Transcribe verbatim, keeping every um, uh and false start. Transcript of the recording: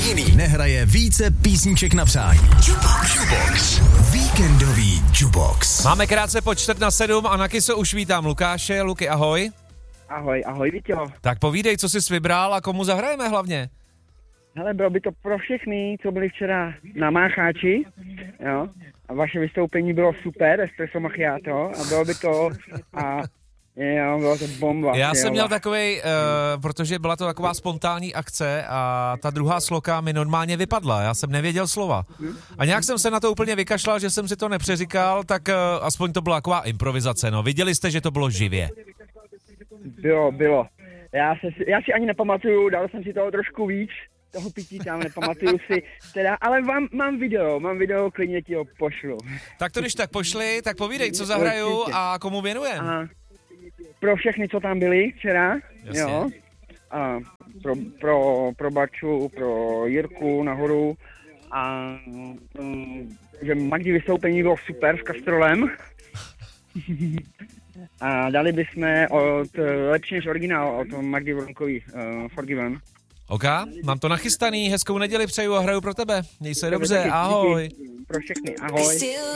jiný nehraje více písniček na přání. Jukebox. Víkendový Jukebox. Máme krátce po čtvrt na sedm a na Kyso už vítám Lukáše. Luky, ahoj. Ahoj, ahoj, Vítělo. Tak povídej, co jsi vybral a komu zahrajeme hlavně? Hele, bylo by to pro všechny, co byli včera na Mácháči, jo, a vaše vystoupení bylo super, espresso macchiato, a bylo by to, a jo, bylo to bomba. Já jsem jo. měl takovej, uh, protože byla to taková spontánní akce a ta druhá sloka mi normálně vypadla, já jsem nevěděl slova. A nějak jsem se na to úplně vykašlal, že jsem si to nepřeříkal, tak uh, aspoň to byla taková improvizace, no. Viděli jste, že to bylo živě? Bylo, bylo. Já, se, já si ani nepamatuju, dal jsem si toho trošku víc, toho pití tam, nepamatuju si, teda, ale mám, mám video, mám video, klidně ti ho pošlu. Tak to když tak pošli, tak povídej, co zahraju a komu věnujem. A pro všechny, co tam byli včera, Jasně. jo, a pro, pro, pro Baču, pro Jirku nahoru, a um, že Magdi vystoupení bylo super s Kastrolem. A dali bychom od lepší než originál, od Magdy Vronkový, uh, Forgiven. OK, mám to nachystaný, hezkou neděli přeju a hraju pro tebe. Měj se dobře, ahoj. Pro všechny, ahoj.